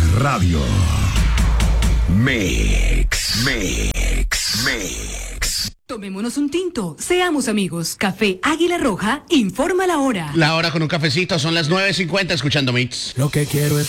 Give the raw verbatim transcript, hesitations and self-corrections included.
Radio. Mix, Mix, Mix. Tomémonos un tinto, seamos amigos. Café Águila Roja informa la hora. La hora con un cafecito, son las nueve cincuenta escuchando Mix. Lo que quiero es